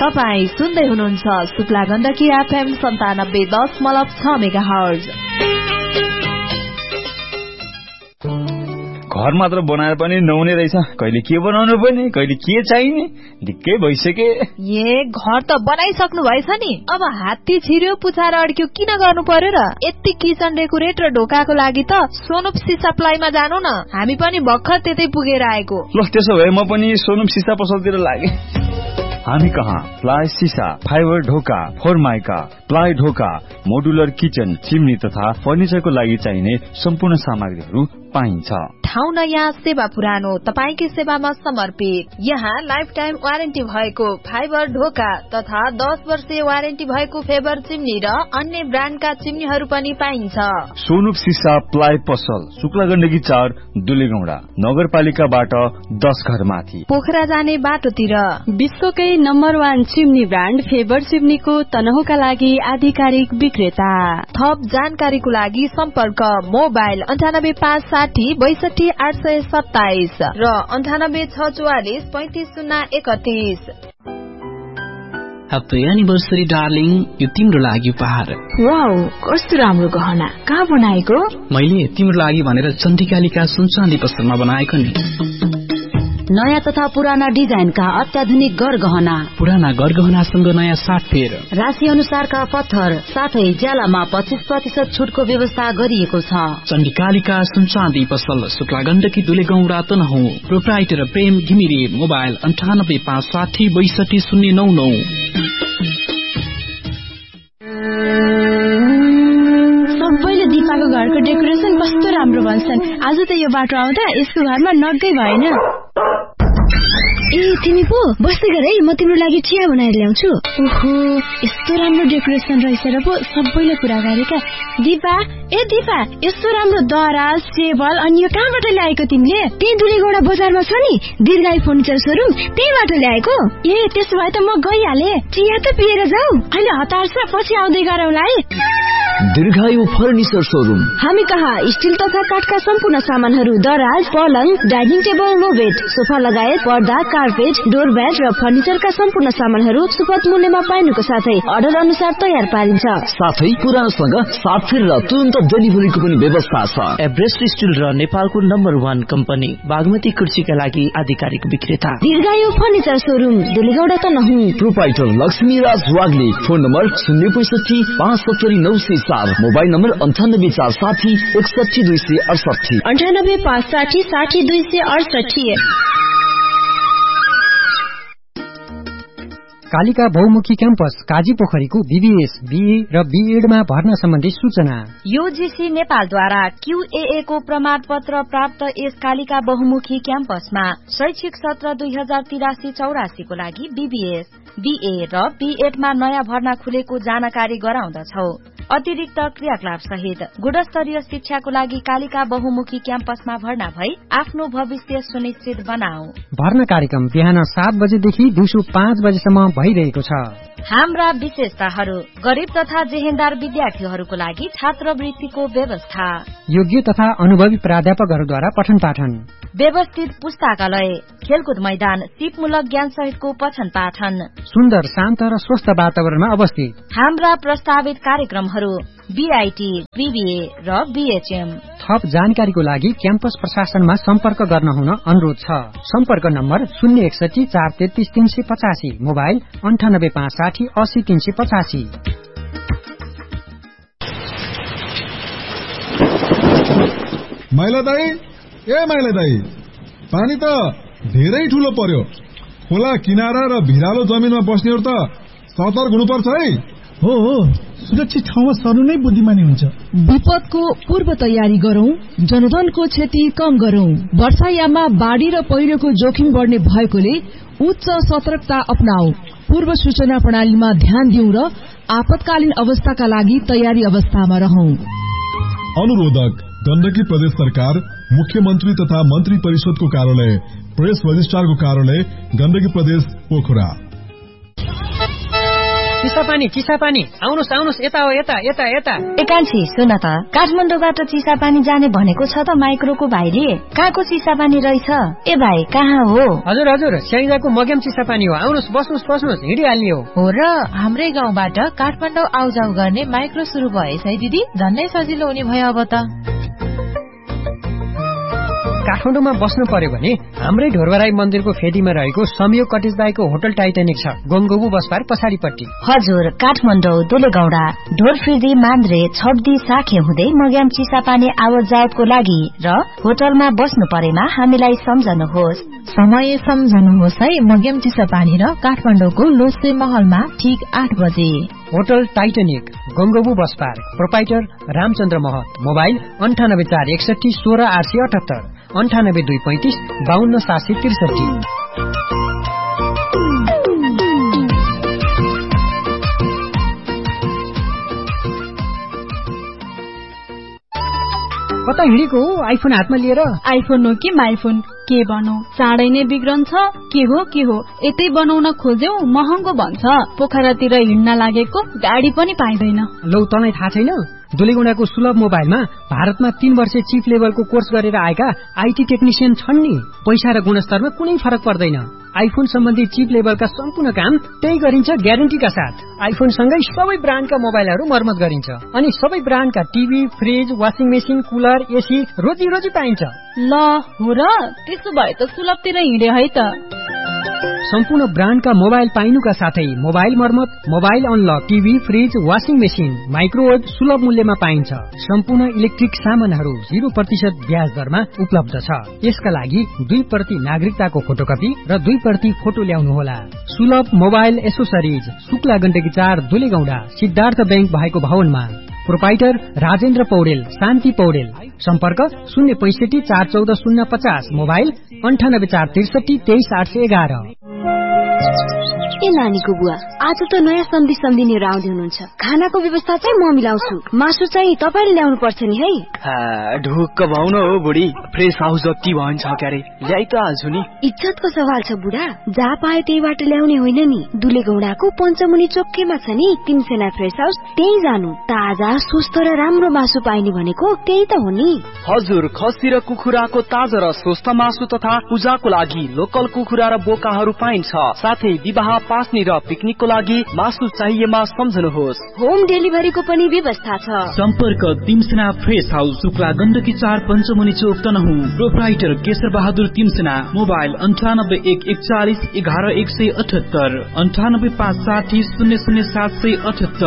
तपाई सुन्दै हुनुहुन्छ शुक्ला गण्डकी FM 97.6 मेगाहर्ज। घर मात्र बनाएर पनि नहुने रहेछ, कहिले के बनाउनु पर्ने कहिले के चाहिने ढिक्कै भइसके। घर त बनाइसक्नु भएछ नि, अब हात्ती छिर्यो पुछाएर अड्क्यो किन गर्नु पर्यो र? यति किचन डेकोरेट र ढोकाको लागि त सोनुप सिसा प्लाईमा जानु न, हामी पनि भर्खर त्यतै पुगेर आएको। ल त्यसो भए म पनि सोनुप सिसा पसलतिर लागे। हामी कहाँ प्लाई सिसा, फाइबर ढोका, फोरमाइका, प्लाई ढोका, मोडुलर किचन, चिम्नी तथा फर्निचरको लागि चाहिने सम्पूर्ण सामग्रीहरू पाइन्छ। ठाउँ नयाँ, सेवा पुरानो, तपाईकै सेवामा समर्पित। यहाँ लाइफ टाइम वारेन्टी भएको फाइबर ढोका तथा 10 वर्षीय वारेन्टी भएको फेबर चिम्नी र अन्य ब्रान्डका चिम्नीहरू पनि पाइन्छ। सोनुप सिसा प्लाई पसल, शुक्ला गण्डकी 4, दुलेगौडा, नगरपालिकाबाट 10 घर माथि, पोखरा जाने बाटोतिर। विश्वकै नम्बर 1 चिम्नी ब्रान्ड फेबर चिम्नीको तनहुका लागि आधिकारिक विक्रेता। थप जानकारीको लागि सम्पर्क मोबाइल 9856426827 र 9864453031। ह्याप्पी एनिभर्सरी डार्लिङ, यो तिम्रो लागि उपहार। वाउ, कस्तो राम्रो गहना, कहाँ बनाएको? मैले तिम्रो लागि भनेर चण्डिकालिका सुनचाँदी पसलमा बनाएको नि। नयाँ तथा पुराना डिजाइनका अत्याधुनिक गरगहना, पुराना गरगहनासँग नयाँ साटफेर, राशि अनुसारका पत्थर, साथै ज्यालामा 25% छुटको व्यवस्था गरिएको छ। चण्डिकालिका सुनचाँदी पसल, शुक्ला गण्डकी दुलेगौडा तनहुँ। प्रोप्राइटर प्रेम घिमिरे। मोबाइल 9856426099। सबैले दिपाको घरको डेकोरेसन कस्तो राम्रो भन्छन्। आज त यो बाटो आउँदा यसको घरमा नगै भएन। ए तिमी पो बस्दै गर है, म तिम्रो लागि चिया बनाएर ल्याउँछु। ओहो, यस्तो राम्रो डेकोरेसन रहेछ र पो सबैले कुरा गरेका। दिपा, ए दिपा, यस्तो राम्रो दराज, टेबल अनि यो कहाँबाट ल्याएको तिमीले? त्यही दुलेगौडा बजारमा छ नि दीर्घायु फर्निचर सोरुम, त्यहीबाट ल्याएको। ए त्यसो भए त म गइहाले। चिया त पिएर जाऊ। अहिले हतार छ, पछि आउँदै गरौँला है। दीर्घायु फर्निचर सोरुम। हामी कहाँ स्टिल तथा काठका सम्पूर्ण सामानहरू, दराज, पलङ, डाइनिङ टेबल, लो बेड, सोफा लगायत पर्दा, कार्पेट, डोरम्याट र फर्निचरका सम्पूर्ण सामानहरू सुपथ मूल्यमा पाइनुको साथै अर्डर अनुसार तयार पारिन्छ। साथै पुरानोसँग साटफेर र तुरन्त डेलिभरीको पनि व्यवस्था छ। एभरेस्ट स्टिल र नेपालको नम्बर 1 कम्पनी बागमती कुर्सीका लागि आधिकारिक विक्रेता। दीर्घायु furniture showroom, दुलेगौडा Tanahun. Proprietor Laxmiraj Wagle. Phone number 065570904, mobile number 9846601268, 9856601268। Kalika बहुमुखी क्याम्पस काजी पोखरीको बीबीएस, बीए र बीएडमा भर्ना सम्बन्धी सूचना। यूजीसी नेपालद्वारा QAA को प्रमाणपत्र प्राप्त यस कालिका बहुमुखी क्याम्पसमा शैक्षिक सत्र 2083-84 को लागि बीबीएस, बीए र बीएडमा नयाँ भर्ना खुलेको जानकारी गराउँदछौ। अतिरिक्त क्रियाकलाप सहित गुणस्तरीय शिक्षाको लागि कालिका बहुमुखी क्याम्पसमा भर्ना भई आफ्नो भविष्य सुनिश्चित बनाऊ। भर्ना कार्यक्रम बिहान 7 बजेदेखि दिउँसो 5 बजेसम्म भइरहेको छ। हाम्रा विशेषताहरू, गरिब तथा जेहेन्दार विद्यार्थीहरूको लागि छात्रवृत्तिको व्यवस्था, योग्य तथा अनुभवी प्राध्यापकहरूद्वारा पठन पाठन, व्यवस्थित पुस्तकालय, खेलकुद मैदान, सिपमूलक ज्ञान सहितको पठन पाठन, सुन्दर शान्त र स्वस्थ वातावरणमा अवस्थित। हाम्रा प्रस्तावित कार्यक्रमहरू बीआईटी, बीबीए र बीएचएम। थप जानकारीको लागि क्याम्पस प्रशासनमा सम्पर्क गर्न हुन अनुरोध छ। सम्पर्क नम्बर 061433385, मोबाइल 9856800385। माइला दाई, ए माइला दाई, पानी त धेरै ठूलो पर्यो। खोला किनारा र भिरालो जमिनमा बस्नेहरू त सतर्क हुनुपर्छ है। हो, सुरक्षित ठाउँमा सर्नु नै बुद्धिमानी हुन्छ। विपदको पूर्व तयारी गरौं, जनधनको क्षति कम गरौं। वर्षायाममा बाढ़ी र पहिरोको जोखिम बढ्ने भएकोले उच्च सतर्कता अपनाऊ। पूर्व सूचना प्रणालीमा ध्यान दिउँ र आपतकालीन अवस्थाका लागि तयारी अवस्थामा रहौं। अनुरोधक गण्डकी प्रदेश सरकार, मुख्यमन्त्री तथा मन्त्री परिषदको कार्यालय, प्रेस रजिस्ट्रारको कार्यालय, गण्डकी प्रदेश पोखरा। चिसापानी आउनुहोस् यता हो यता यता यता। एकान्छी सुन त, काठमाडौँबाट चिसापानी जाने भनेको छ त माइक्रोको भाइले। कहाँको चिसापानी रहेछ? ए भाइ कहाँ हो? हजुर स्याङ्जाको मग्याम चिसापानी हो। आउनुहोस् बस्नुहोस् हिँडिहाल्ने हो र हाम्रै गाउँबाट काठमाडौँ आउजाउ गर्ने माइक्रो सुरु भएछ है दिदी, झन्नै सजिलो हुने भयो अब त। काठमाडौँमा बस्नु पर्यो भने हाम्रै ढोरबराई मन्दिरको फेदीमा रहेको संयोग कटेज बाईको होटल टाइटानिक छ, गंगोबु बसपार पछाडिपट्टि। हजुर, काठमाडौँ दुलेगौडा ढोरफिर्दी मान्द्रे छब्दी साखे हुँदै मग्याम चिसापानी आवत जावतको लागि र होटलमा बस्नु परेमा हामीलाई सम्झनुहोस्। समय सम्झनुहोस् है। मग्याम चिसापानी र काठमाडौँको लोसे महलमा ठीक 8 बजे। Hotel Titanic, गंगोबु bus park, proprietor Ramchandra महत। मोबाइल 984161 16878, 982535 52763। कता हिँडेको हो आइफोन हातमा लिएर? आइफोन हो कि माइफोन के बनौ, चाँडै नै बिग्रन्छ। के हो यतै बनाउन खोज्यौ महँगो भन्छ। पोखरातिर हिँड्न लागेको गाडी पनि पाइँदैन। लौ तँलाई थाहा छैन? दुलेगुडाको सुलभ मोबाइलमा भारतमा 3 वर्ष चिप लेभलको कोर्स गरेर आएका आईटी टेक्निशियन छन् नि। पैसा र गुणस्तरमा कुनै फरक पर्दैन। आइफोन सम्बन्धी चिप लेभलका सम्पूर्ण काम त्यही गरिन्छ ग्यारेन्टीका साथ। आइफोन सँगै सबै ब्रान्डका मोबाइलहरू मर्मत गरिन्छ अनि सबै ब्रान्डका TV, fridge, washing machine, cooler, AC रोजी पाइन्छ। ल हो र, त्यसो भए त सुलभतिर हिँडे है त। सम्पूर्ण ब्रान्डका मोबाइल पाइनुका साथै मोबाइल मर्मत, mobile unlock, TV, fridge, washing machine, microwave सुलभ मूल्यमा पाइन्छ। सम्पूर्ण इलेक्ट्रिक सामानहरू 0% ब्याज दरमा उपलब्ध छ। यसका लागि 2% नागरिकताको फोटोकपी र 2% फोटो ल्याउनुहोला। सुलभ mobile accessories, Shukla Gandaki 4 दुलेगौडा, Siddhartha bank भएको भवनमा। प्रोपाइटर राजेन्द्र पौडेल, शान्ति पौडेल। सम्पर्क 065 414 050, मोबाइल 98 463 23811। ए नानीको बुवा, आज त नयाँ सम्झिनेहरू आउँदै हुनुहुन्छ। खानाको व्यवस्था चाहिँ म मिलाउँछु, मासु चाहिँ तपाईले ल्याउनु पर्छ नि है। ढुक्क भाउन हो बुढी, फ्रेस हाउस जति भन्छ क्यारे ल्याइ त हाल्छु नि। इज्जतको सवाल छ बुढा, जहाँ पाए त्यहीबाट ल्याउने होइन नि। दुलेगौडाको पञ्चमुनि चोकमा छ नि तिनसेना फ्रेस हाउस, त्यही जानु। ताजा स्वस्थ र राम्रो मासु पाइने भनेको त्यही त हो नि। हजुर, खसी र कुखुराको ताजा र स्वस्थ मासु तथा पूजाको लागि लोकल कुखुरा र बोकाहरू पाइन्छ। साथै विवाह, पास्नी र पिकनिकको लागि मासु चाहिएमा सम्झनुहोस्। होम डेलिभरीको पनि व्यवस्था छ। सम्पर्क तिमसेना फ्रेस हाउस, शुक्ला गण्डकी 4 पञ्चमुनि चोक तनहुँ। प्रोप्राइटर केशर बहादुर तिमसेना। मोबाइल 98 141 11 178, 98 560 00 778।